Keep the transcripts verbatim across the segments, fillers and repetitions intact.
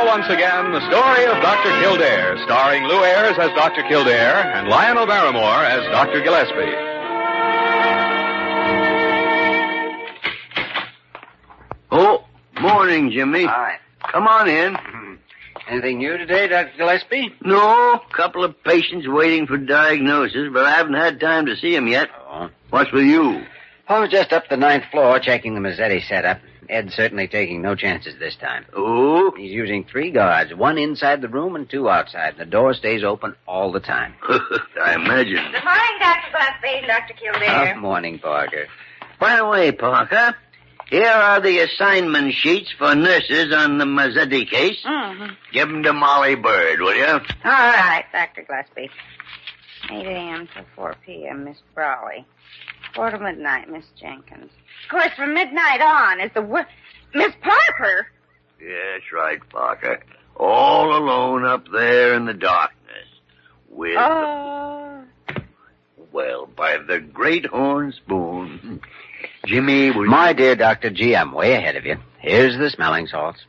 once again, the story of Doctor Kildare, starring Lou Ayres as Doctor Kildare and Lionel Barrymore as Doctor Gillespie. Oh, morning, Jimmy. Hi. Come on in. Anything new today, Doctor Gillespie? No, couple of patients waiting for diagnosis, but I haven't had time to see them yet. Oh. What's with you? I was just up the ninth floor checking the Mazzetti setup. Ed's certainly taking no chances this time. Oh? He's using three guards, one inside the room and two outside. The door stays open all the time. I imagine. Good morning, Doctor Gillespie, Doctor Kildare. Good morning, Parker. By the way, Parker, here are the assignment sheets for nurses on the Mazzetti case. Mm-hmm. Give them to Molly Bird, will you? All right, Doctor Gillespie. eight a.m. to four p.m., Miss Brawley. four to midnight, Miss Jenkins. Of course, from midnight on is the wor- Miss Parker. Yes, right, Parker. All alone up there in the darkness. With... Oh. Well, by the great horn spoon. Jimmy, will My dear Doctor G, I'm way ahead of you. Here's the smelling salts.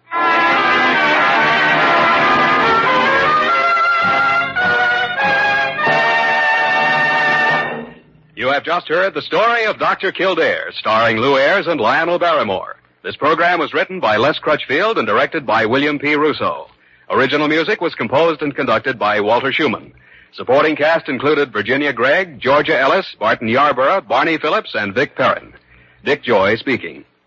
You have just heard the story of Doctor Kildare, starring Lou Ayres and Lionel Barrymore. This program was written by Les Crutchfield and directed by William P. Russo. Original music was composed and conducted by Walter Schumann. Supporting cast included Virginia Gregg, Georgia Ellis, Barton Yarborough, Barney Phillips, and Vic Perrin. Dick Joy speaking.